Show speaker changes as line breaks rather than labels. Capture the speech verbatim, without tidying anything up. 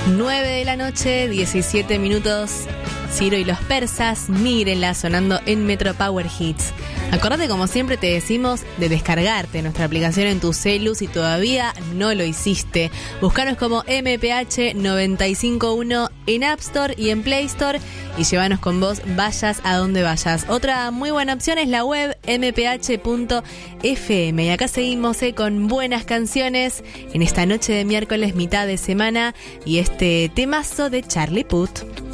nueve de la noche, diecisiete minutos. Ciro y los persas, mírenla sonando en Metro Power Hits. Acordate, como siempre te decimos, de descargarte nuestra aplicación en tu celu si todavía no lo hiciste. Búscanos como M P H noventa y cinco uno en App Store y en Play Store y llévanos con vos, vayas a donde vayas. Otra muy buena opción es la web m p h punto f m. Y acá seguimos eh, con buenas canciones en esta noche de miércoles, mitad de semana, y este temazo de Charlie Puth.